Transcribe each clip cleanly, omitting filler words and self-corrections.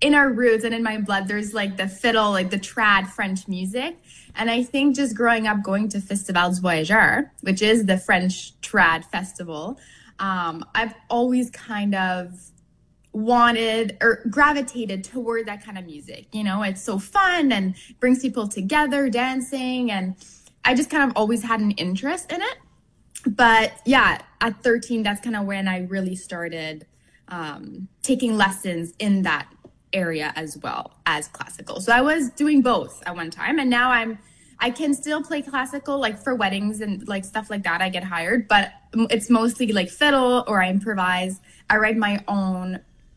in our roots and in my blood, there's like the fiddle, like the trad French music. And I think just growing up going to Festivals Voyageurs, which is the French trad festival, I've always kind of wanted or gravitated toward that kind of music. You know, it's so fun and brings people together dancing. And I just kind of always had an interest in it. But yeah, at 13, that's kind of when I really started taking lessons in that area as well as classical. So I was doing both at one time, and now I can still play classical, like for weddings and like stuff like that. I get hired, but it's mostly like fiddle or I improvise. I write my own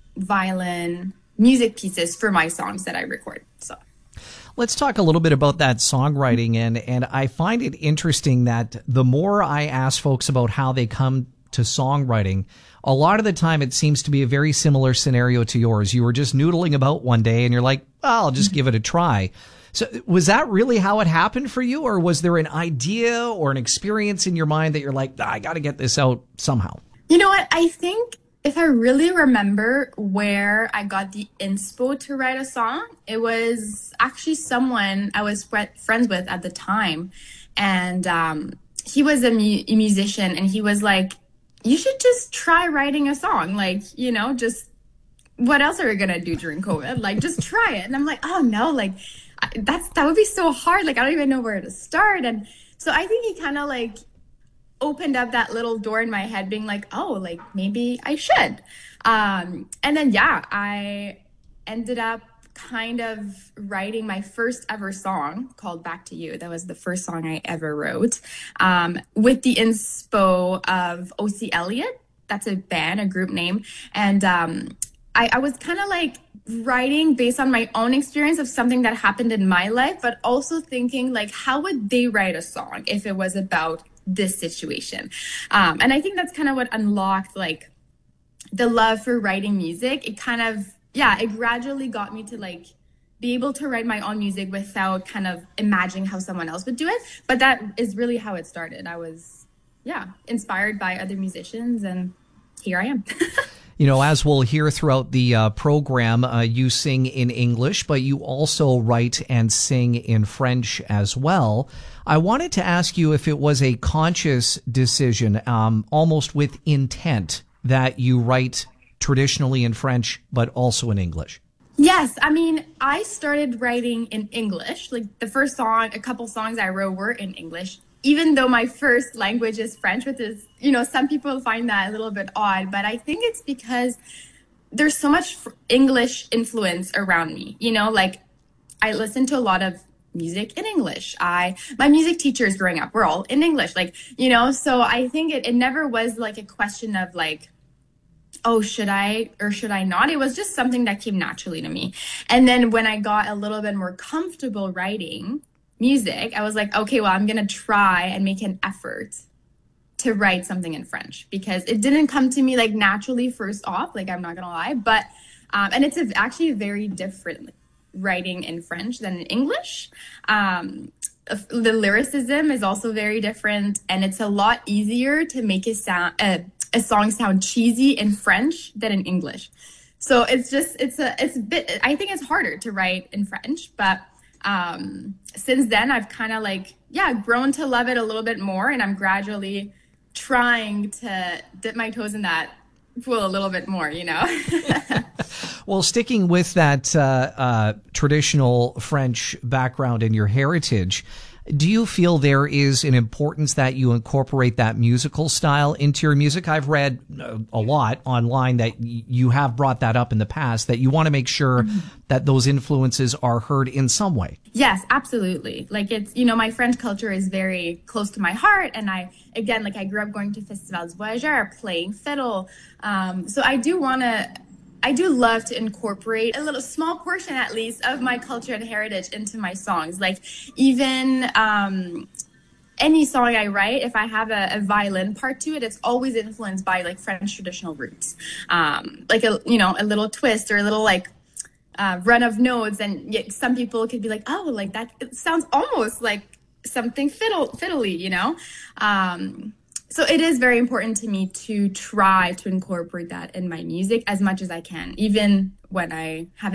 violin music pieces for my songs that I record. So let's talk a little bit about that songwriting, and I find it interesting that the more I ask folks about how they come to songwriting, a lot of the time it seems to be a very similar scenario to yours. You were just noodling about one day and you're like, oh, I'll just give it a try. So was that really how it happened for you, or was there an idea or an experience in your mind that you're like, I got to get this out somehow? You know what? I think if I really remember where I got the inspo to write a song, it was actually someone I was friends with at the time. And he was a musician, and he was like, you should just try writing a song. Like, you know, just what else are we going to do during COVID? Like, just try it. And I'm like, oh no, like that would be so hard. Like, I don't even know where to start. And so I think he kind of like opened up that little door in my head being like, oh, like maybe I should. And then, yeah, I ended up kind of writing my first ever song called Back to You. That was the first song I ever wrote, with the inspo of O.C. Elliott. That's a band, a group name. And I was kind of like writing based on my own experience of something that happened in my life, but also thinking like, how would they write a song if it was about this situation? And I think that's kind of what unlocked like the love for writing music. It kind of, yeah, it gradually got me to like be able to write my own music without kind of imagining how someone else would do it. But that is really how it started. I was, yeah, inspired by other musicians, and here I am. You know, as we'll hear throughout the program, you sing in English, but you also write and sing in French as well. I wanted to ask you if it was a conscious decision, almost with intent, that you write traditionally in French, but also in English. Yes. I mean, I started writing in English. Like the first song, a couple songs I wrote were in English, even though my first language is French, which is, you know, some people find that a little bit odd, but I think it's because there's so much English influence around me. You know, like I listen to a lot of music in English. My music teachers growing up were all in English, like, you know, so I think it never was like a question of like, oh, should I or should I not? It was just something that came naturally to me. And then when I got a little bit more comfortable writing music, I was like, okay, well, I'm going to try and make an effort to write something in French, because it didn't come to me like naturally first off, like I'm not going to lie, but, and it's actually very different writing in French than in English. The lyricism is also very different, and it's a lot easier to make a song sound cheesy in French than in English. So it's a bit, I think it's harder to write in French, but since then I've kind of like, yeah, grown to love it a little bit more, and I'm gradually trying to dip my toes in that pool a little bit more, you know? Well, sticking with that traditional French background and your heritage, do you feel there is an importance that you incorporate that musical style into your music? I've read a lot online that you have brought that up in the past, that you want to make sure that those influences are heard in some way. Yes, absolutely. Like it's, you know, my French culture is very close to my heart. And I grew up going to Festivals Voyageurs, playing fiddle. So I do love to incorporate a little small portion, at least, of my culture and heritage into my songs. Like even any song I write, if I have a violin part to it, it's always influenced by like French traditional roots, like a little twist or a little like run of notes. And yet some people could be like, oh, like that, it sounds almost like something fiddly, you know. So it is very important to me to try to incorporate that in my music as much as I can, even when I haven't